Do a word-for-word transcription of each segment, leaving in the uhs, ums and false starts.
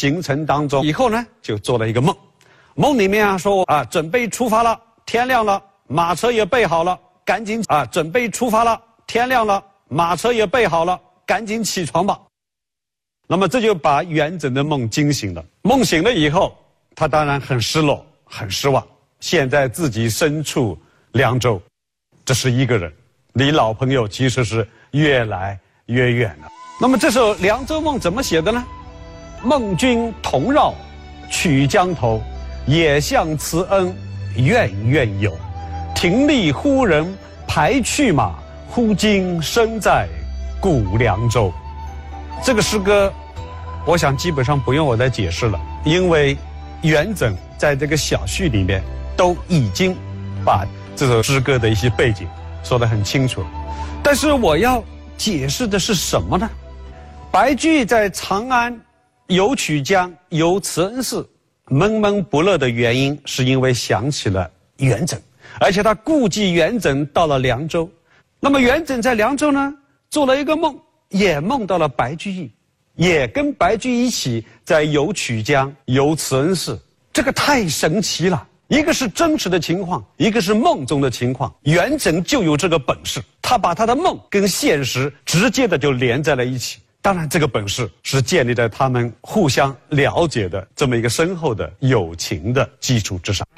行程当中，以后呢就做了一个梦，梦里面啊说啊准备出发了，天亮了，马车也备好了，赶紧啊准备出发了，天亮了，马车也备好了，赶紧起床吧。那么这就把元稹的梦惊醒了。梦醒了以后，他当然很失落，很失望。现在自己身处凉州，这是一个人，离老朋友其实是越来越远了。那么这首《凉州梦》怎么写的呢？梦君同绕曲江头，也向慈恩怨怨有。停立忽人排去马，忽今身在古凉州。这个诗歌，我想基本上不用我再解释了，因为元稹在这个小序里面都已经把这首诗歌的一些背景说得很清楚。但是我要解释的是什么呢？白居易在长安游曲江、游慈恩寺闷闷不乐的原因，是因为想起了元稹，而且他顾忌元稹到了凉州。那么元稹在凉州呢，做了一个梦，也梦到了白居易，也跟白居易一起在游曲江、游慈恩寺，这个太神奇了。一个是真实的情况，一个是梦中的情况。元稹就有这个本事，他把他的梦跟现实直接的就连在了一起。当然这个本事是建立在他们互相了解的这么一个深厚的友情的基础之上。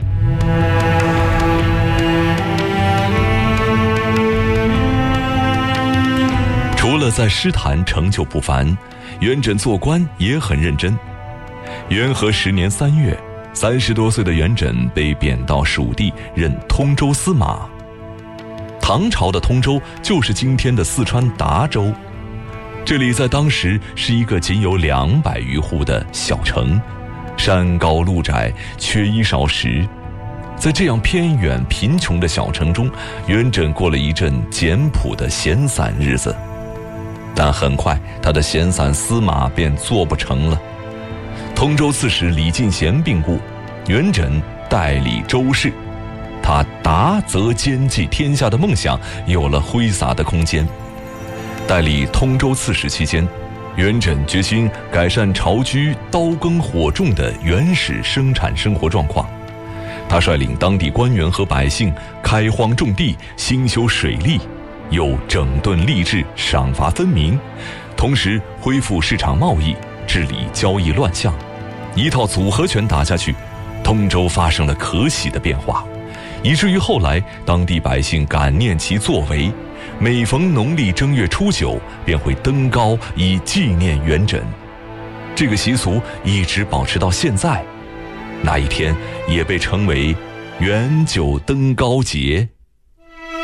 除了在诗坛成就不凡，元稹做官也很认真。元和十年三月，三十多岁的元稹被贬到蜀地任通州司马。唐朝的通州就是今天的四川达州，这里在当时是一个仅有两百余户的小城，山高路窄，缺衣少食。在这样偏远贫穷的小城中，元稹过了一阵简朴的闲散日子。但很快他的闲散司马便做不成了。通州刺史李进贤病故，元稹代理州事，他达则兼济天下的梦想有了挥洒的空间。代理通州刺史期间，元稹决心改善巢居刀耕火种的原始生产生活状况。他率领当地官员和百姓开荒种地，兴修水利，又整顿吏治，赏罚分明，同时恢复市场贸易，治理交易乱象。一套组合拳打下去，通州发生了可喜的变化，以至于后来当地百姓感念其作为，每逢农历正月初九便会登高以纪念元稹。这个习俗一直保持到现在，那一天也被称为元九登高节。